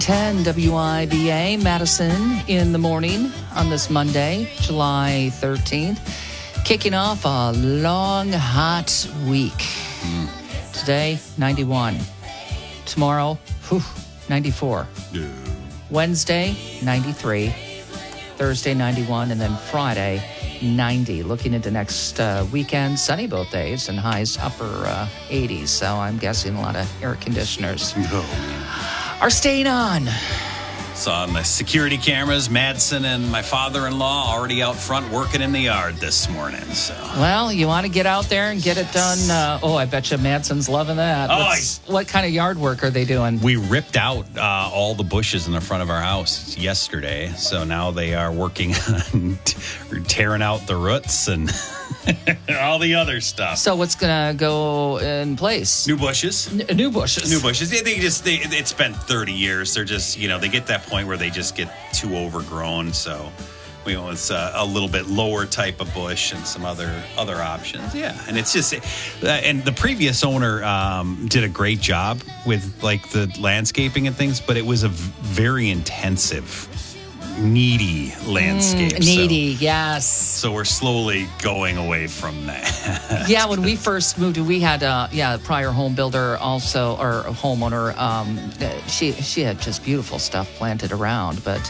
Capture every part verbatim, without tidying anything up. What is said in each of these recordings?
ten W I B A, Madison in the morning on this Monday, July thirteenth. Kicking off a long, hot week. Mm. Today, ninety-one. Tomorrow, whew, ninety-four. Yeah. Wednesday, ninety-three. Thursday, ninety-one. And then Friday, ninety. Looking into next uh, weekend, sunny both days and highs upper uh, eighties. So I'm guessing a lot of air conditioners No. are staying on. Saw on the security cameras, Madsen and my father-in-law already out front working in the yard this morning. So, Well, you want to get out there and get it done. Uh, oh, I bet you Madsen's loving that. Oh, What's- what kind of yard work are they doing? we ripped out uh, all the bushes in the front of our house yesterday. So now they are working on t- tearing out the roots and all the other stuff. So what's going to go in place? New bushes. N- new bushes. New bushes. They, they just they, it's been thirty years. They're just, you know, they get that point where they just get too overgrown. So, you know, it's a, a little bit lower type of bush and some other other options. Yeah, and it's just, uh, and the previous owner um, did a great job with like the landscaping and things, but it was a v- very intensive, needy landscape. Mm, needy, yes. So we're slowly going away from that. Yeah, when we first moved, we had uh, yeah, a prior home builder also, or a homeowner. Um, she she had just beautiful stuff planted around, but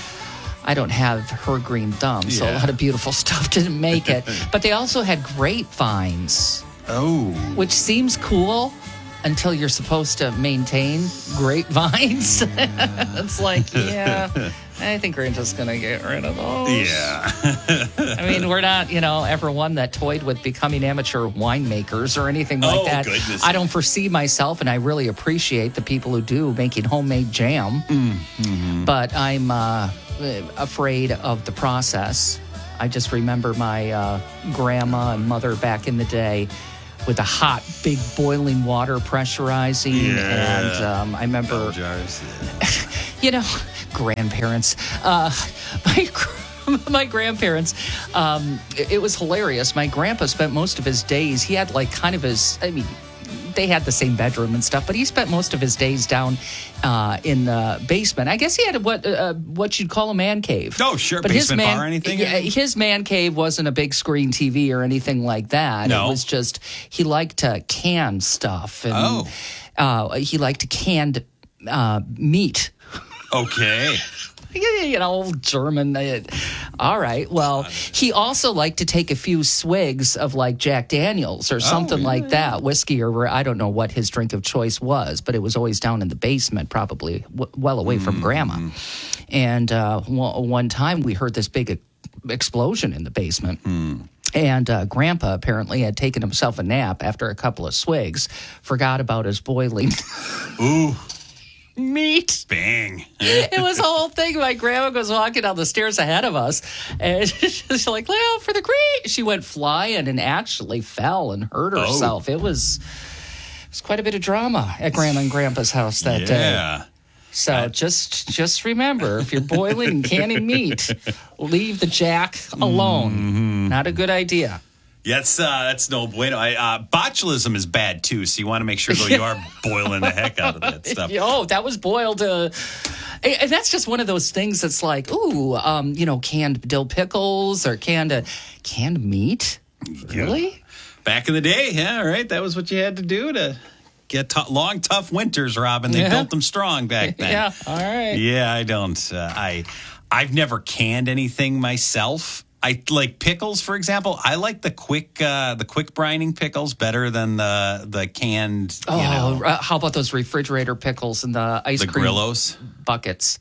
I don't have her green thumb, so a Yeah. lot of beautiful stuff didn't make it. But they also had grapevines, Oh. which seems cool until you're supposed to maintain grapevines. It's like, yeah, I think we're just going to get rid of those. Yeah. I mean, we're not, you know, ever one that toyed with becoming amateur winemakers or anything like Oh, that. goodness. I don't foresee myself, and I really appreciate the people who do making homemade jam. Mm-hmm. But I'm uh, afraid of the process. I just remember my uh, grandma and mother back in the day with the hot, big boiling water pressurizing. Yeah. And um, I remember, Jars. you know, grandparents. Uh, my gr- my grandparents, um, it, it was hilarious. My grandpa spent most of his days, he had like kind of his, I mean, they had the same bedroom and stuff, but he spent most of his days down uh, in the basement. I guess he had what uh, what you'd call a man cave. Oh, sure. But Basement his man, bar or anything? Yeah, his man cave wasn't a big screen T V or anything like that. No. It was just, he liked to can stuff. And Oh. uh, he liked to canned uh, meat. Okay. You know, old German. uh, All right. Well, he also liked to take a few swigs of like Jack Daniels or something yeah. like that, whiskey, or I don't know what his drink of choice was, but it was always down in the basement, probably w- well away from Grandma. And uh, one one time we heard this big e- explosion in the basement. And uh, Grandpa apparently had taken himself a nap after a couple of swigs, forgot about his boiling Ooh. meat. Bang. It was a whole thing. My grandma was walking down the stairs ahead of us, and she's like, "Leo, for the green." She went flying and actually fell and hurt herself. It was it was quite a bit of drama at Grandma and Grandpa's house that day. Yeah. So just just remember, if you're boiling and canning meat, leave the jack alone. Mm-hmm. Not a good idea. That's uh, that's no bueno. I, uh, botulism is bad too, so you want to make sure though you are boiling the heck out of that stuff. Oh, that was boiled. Uh, and that's just one of those things that's like, ooh, um, you know, canned dill pickles or canned uh, canned meat. Really? Back in the day, yeah, right. That was what you had to do to get t- long, tough winters, Robin. They Yeah. built them strong back then. Yeah. All right. Yeah, I don't. Uh, I I've never canned anything myself. I like pickles, for example. I like the quick, uh, the quick brining pickles better than the the canned. Oh, you know, uh, how about those refrigerator pickles and the ice the cream Grillos. buckets?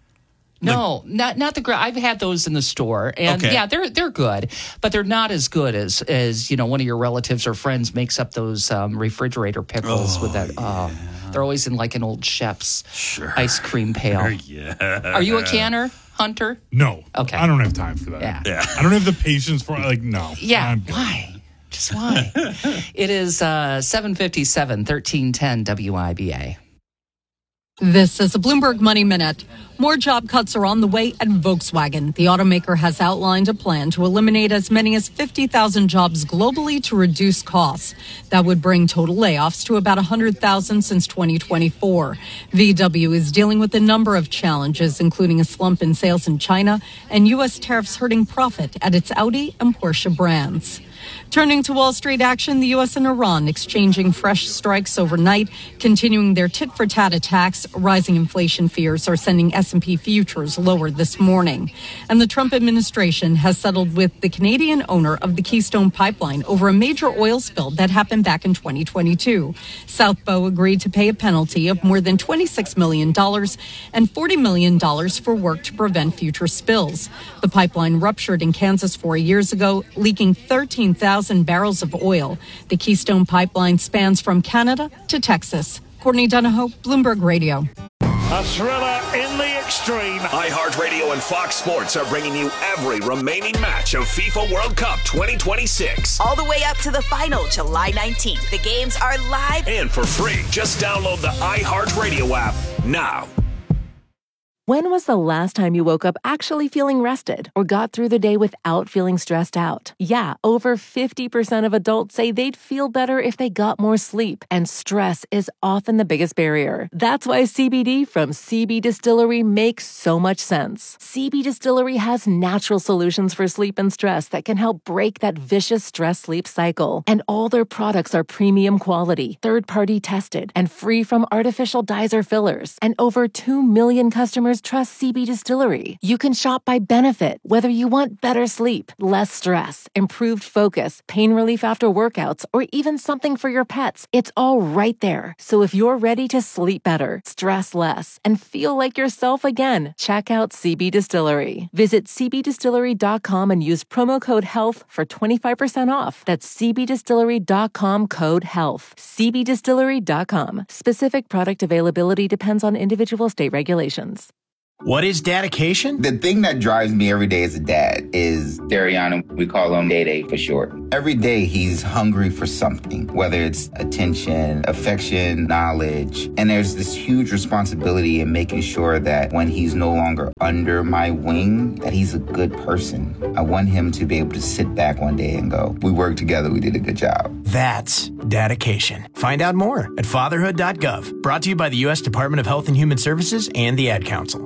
No, not not the grill. I've had those in the store, and Okay. yeah, they're they're good, but they're not as good as as you know one of your relatives or friends makes up those um, refrigerator pickles with that. Oh, they're always in like an old chef's Sure. ice cream pail. Yeah. Are you a canner, Hunter? No. Okay. I don't have time for that. Yeah. Yeah. I don't have the patience for like no. Yeah, I'm good. why? Just why? It is uh, seven fifty-seven, thirteen ten W I B A. This is a Bloomberg Money Minute. More job cuts are on the way at Volkswagen. The automaker has outlined a plan to eliminate as many as fifty thousand jobs globally to reduce costs. That would bring total layoffs to about one hundred thousand since twenty twenty-four. V W is dealing with a number of challenges, including a slump in sales in China and U S tariffs hurting profit at its Audi and Porsche brands. Turning to Wall Street action, the U S and Iran exchanging fresh strikes overnight, continuing their tit-for-tat attacks. Rising inflation fears are sending S and P futures lower this morning. And the Trump administration has settled with the Canadian owner of the Keystone Pipeline over a major oil spill that happened back in twenty twenty-two. South Bow agreed to pay a penalty of more than twenty-six million dollars and forty million dollars for work to prevent future spills. The pipeline ruptured in Kansas four years ago, leaking thirteen thousand barrels of oil. The Keystone Pipeline spans from Canada to Texas. Courtney Donahoe, Bloomberg Radio. A thriller in the extreme. iHeartRadio and Fox Sports are bringing you every remaining match of FIFA World Cup twenty twenty-six. All the way up to the final, July nineteenth. The games are live and for free. Just download the iHeartRadio app now. When was the last time you woke up actually feeling rested or got through the day without feeling stressed out? Yeah, over fifty percent of adults say they'd feel better if they got more sleep, and stress is often the biggest barrier. That's why C B D from C B Distillery makes so much sense. C B Distillery has natural solutions for sleep and stress that can help break that vicious stress-sleep cycle. And all their products are premium quality, third-party tested, and free from artificial dyes or fillers. And over two million customers trust C B Distillery. You can shop by benefit, whether you want better sleep, less stress, improved focus, pain relief after workouts, or even something for your pets. It's all right there. So if you're ready to sleep better, stress less, and feel like yourself again, check out C B Distillery. Visit c b distillery dot com and use promo code HEALTH for twenty-five percent off. That's c b distillery dot com code HEALTH. c b distillery dot com. Specific product availability depends on individual state regulations. What is dedication? The thing that drives me every day as a dad is Dariana. We call him Day Day for short. Every day he's hungry for something, whether it's attention, affection, knowledge. And there's this huge responsibility in making sure that when he's no longer under my wing, that he's a good person. I want him to be able to sit back one day and go, we worked together, we did a good job. That's dedication. Find out more at fatherhood dot gov. Brought to you by the U S Department of Health and Human Services and the Ad Council.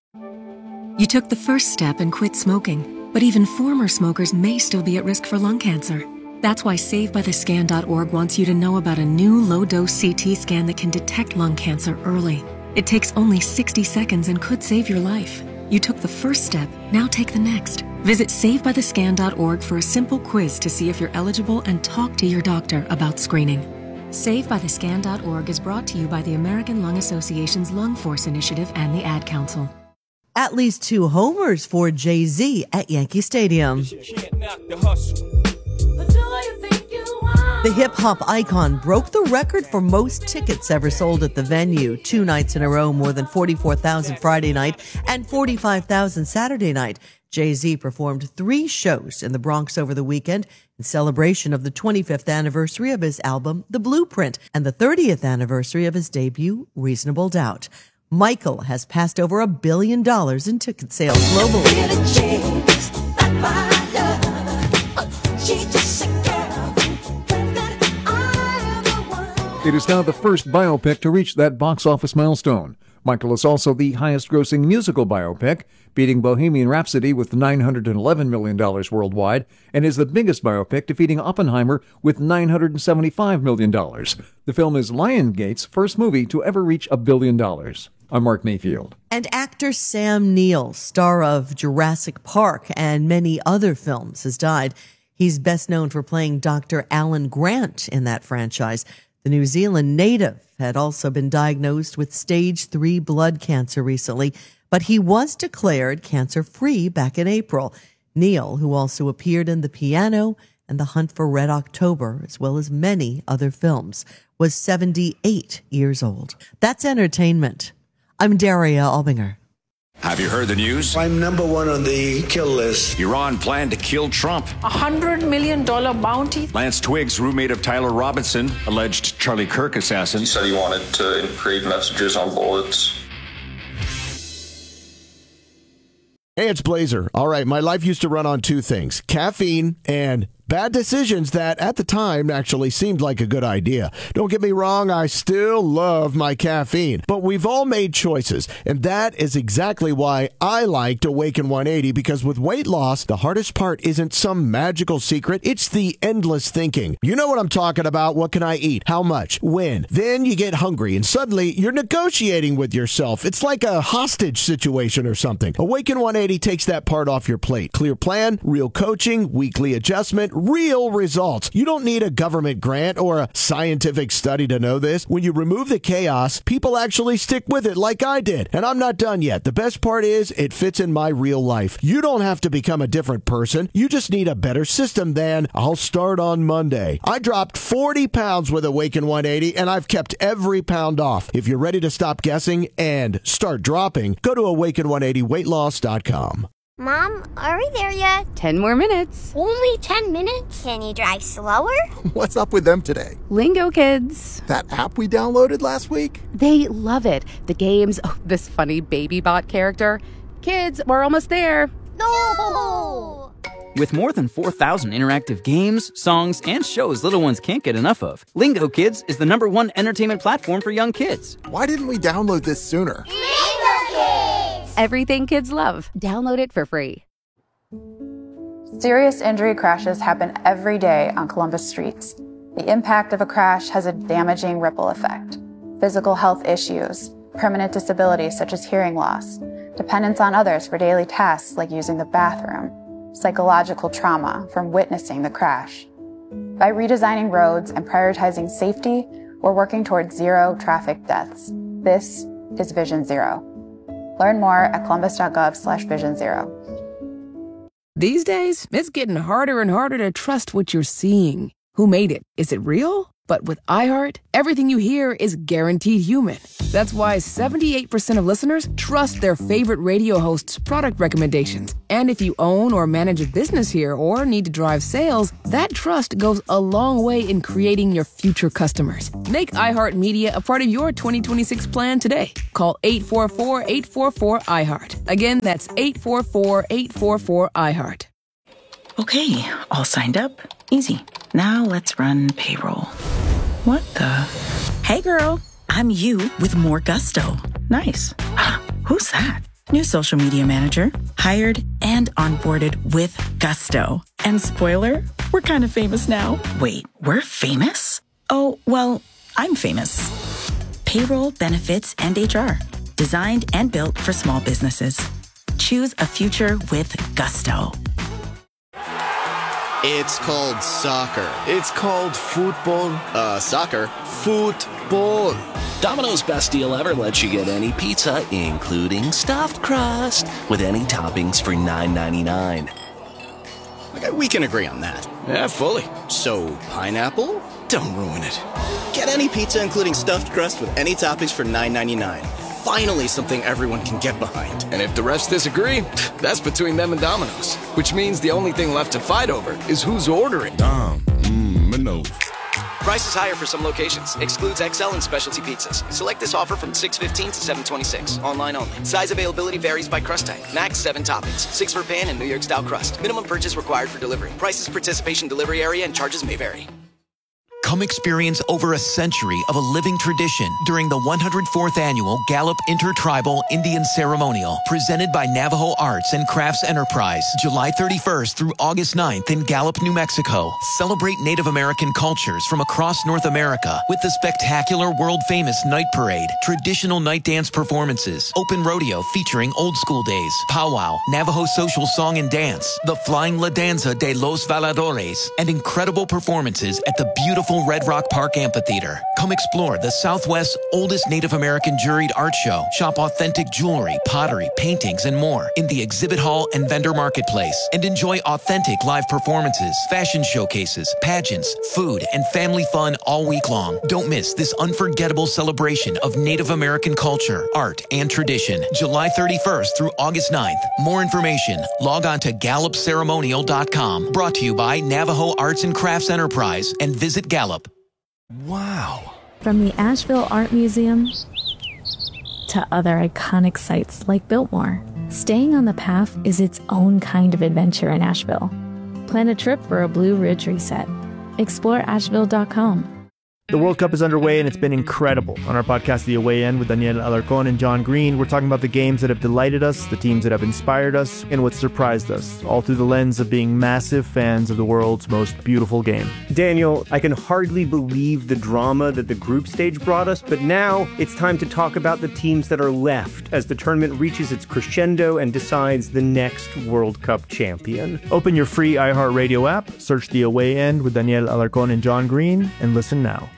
You took the first step and quit smoking, but even former smokers may still be at risk for lung cancer. That's why save by the scan dot org wants you to know about a new low-dose C T scan that can detect lung cancer early. It takes only sixty seconds and could save your life. You took the first step, now take the next. Visit save by the scan dot org for a simple quiz to see if you're eligible and talk to your doctor about screening. save by the scan dot org is brought to you by the American Lung Association's Lung Force Initiative and the Ad Council. At least two homers for Jay-Z at Yankee Stadium. The hip-hop icon broke the record for most tickets ever sold at the venue. Two nights in a row, more than forty-four thousand Friday night and forty-five thousand Saturday night. Jay-Z performed three shows in the Bronx over the weekend in celebration of the twenty-fifth anniversary of his album, The Blueprint, and the thirtieth anniversary of his debut, Reasonable Doubt. Michael has passed over a billion dollars in ticket sales globally. It is now the first biopic to reach that box office milestone. Michael is also the highest-grossing musical biopic, beating Bohemian Rhapsody with nine hundred eleven million dollars worldwide, and is the biggest biopic, defeating Oppenheimer with nine hundred seventy-five million dollars. The film is Lionsgate's first movie to ever reach a billion dollars. I'm Mark Mayfield. And actor Sam Neill, star of Jurassic Park and many other films, has died. He's best known for playing Doctor Alan Grant in that franchise. The New Zealand native had also been diagnosed with stage three blood cancer recently, but he was declared cancer-free back in April. Neill, who also appeared in The Piano and The Hunt for Red October, as well as many other films, was seventy-eight years old. That's entertainment. I'm Daria Albinger. Have you heard the news? I'm number one on the kill list. Iran planned to kill Trump. A hundred million dollar bounty. Lance Twiggs, roommate of Tyler Robinson, alleged Charlie Kirk assassin. He said he wanted to engrave messages on bullets. Hey, it's Blazer. All right, my life used to run on two things, caffeine and bad decisions that at the time actually seemed like a good idea. Don't get me wrong, I still love my caffeine, but we've all made choices, and that is exactly why I liked Awaken one eighty, because with weight loss, the hardest part isn't some magical secret, it's the endless thinking. You know what I'm talking about. What can I eat? How much? When? Then you get hungry, and suddenly you're negotiating with yourself. It's like a hostage situation or something. Awaken one eighty takes that part off your plate. Clear plan, real coaching, weekly adjustment, real results. You don't need a government grant or a scientific study to know this. When you remove the chaos, people actually stick with it like I did. And I'm not done yet. The best part is it fits in my real life. You don't have to become a different person. You just need a better system than I'll start on Monday. I dropped forty pounds with Awaken one eighty, and I've kept every pound off. If you're ready to stop guessing and start dropping, go to awaken one eighty weight loss dot com. Mom, are we there yet? Ten more minutes. Only ten minutes? Can you drive slower? What's up with them today? Lingo Kids. That app we downloaded last week? They love it. The games, oh, this funny baby bot character. Kids, we're almost there. No! With more than four thousand interactive games, songs, and shows little ones can't get enough of, Lingo Kids is the number one entertainment platform for young kids. Why didn't we download this sooner? Lingo Kids! Everything kids love. Download it for free. Serious injury crashes happen every day on Columbus streets. The impact of a crash has a damaging ripple effect. Physical health issues, permanent disabilities such as hearing loss, dependence on others for daily tasks like using the bathroom, psychological trauma from witnessing the crash. By redesigning roads and prioritizing safety, we're working towards zero traffic deaths. This is Vision Zero. Learn more at columbus.gov slash vision zero. These days, it's getting harder and harder to trust what you're seeing. Who made it? Is it real? But with iHeart, everything you hear is guaranteed human. That's why seventy-eight percent of listeners trust their favorite radio hosts' product recommendations. And if you own or manage a business here or need to drive sales, that trust goes a long way in creating your future customers. Make iHeartMedia a part of your twenty twenty-six plan today. Call eight four four, eight four four, iHeart. Again, that's eight four four, eight four four, iHeart. Okay, all signed up. Easy. Now let's run payroll. What the? Hey girl, I'm you with more gusto. Nice. Who's that? New social media manager, hired and onboarded with gusto. And spoiler, we're kind of famous now. Wait, we're famous? Oh, well, I'm famous. Payroll, benefits, and H R. Designed and built for small businesses. Choose a future with gusto. It's called soccer. It's called football. Uh, soccer. Football. Domino's best deal ever lets you get any pizza, including stuffed crust, with any toppings for nine ninety-nine. Okay, we can agree on that. Yeah, fully. So, pineapple? Don't ruin it. Get any pizza, including stuffed crust, with any toppings for nine ninety-nine. Finally, something everyone can get behind. And if the rest disagree, that's between them and Domino's. Which means the only thing left to fight over is who's ordering. Dom, mmm, Minos. Price is higher for some locations. Excludes X L and specialty pizzas. Select this offer from six fifteen to seven twenty-six. Online only. Size availability varies by crust type. Max seven toppings. Six for pan and New York style crust. Minimum purchase required for delivery. Prices, participation, delivery area, and charges may vary. Come experience over a century of a living tradition during the one hundred fourth Annual Gallup Intertribal Indian Ceremonial, presented by Navajo Arts and Crafts Enterprise, July thirty-first through August ninth in Gallup, New Mexico. Celebrate Native American cultures from across North America with the spectacular world-famous Night Parade, traditional night dance performances, open rodeo featuring old school days, powwow, Navajo social song and dance, the Flying La Danza de los Valadores, and incredible performances at the beautiful beautiful Red Rock Park Amphitheater. Come explore the Southwest's oldest Native American juried art show. Shop authentic jewelry, pottery, paintings, and more in the exhibit hall and vendor marketplace. And enjoy authentic live performances, fashion showcases, pageants, food, and family fun all week long. Don't miss this unforgettable celebration of Native American culture, art, and tradition. July thirty-first through August ninth. More information, log on to gallup ceremonial dot com. Brought to you by Navajo Arts and Crafts Enterprise and Visit Gallup. Wow. From the Asheville Art Museum to other iconic sites like Biltmore, staying on the path is its own kind of adventure in Asheville. Plan a trip for a Blue Ridge reset. explore asheville dot com. The World Cup is underway, and it's been incredible. On our podcast, The Away End, with Daniel Alarcón and John Green, we're talking about the games that have delighted us, the teams that have inspired us, and what surprised us, all through the lens of being massive fans of the world's most beautiful game. Daniel, I can hardly believe the drama that the group stage brought us, but now it's time to talk about the teams that are left as the tournament reaches its crescendo and decides the next World Cup champion. Open your free iHeartRadio app, search The Away End with Daniel Alarcón and John Green, and listen now.